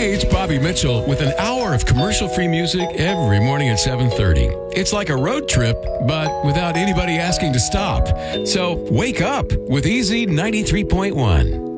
Hey, it's Bobby Mitchell with an hour of commercial-free music every morning at 7:30. It's like a road trip, but without anybody asking to stop. So wake up with Easy 93.1.